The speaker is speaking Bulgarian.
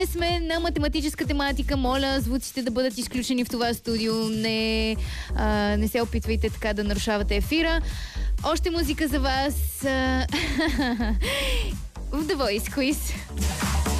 Сме на математическа тематика. Моля, звуците да бъдат изключени в това студио. Не се опитвайте така да нарушавате ефира. Още музика за вас в The Voice Quiz.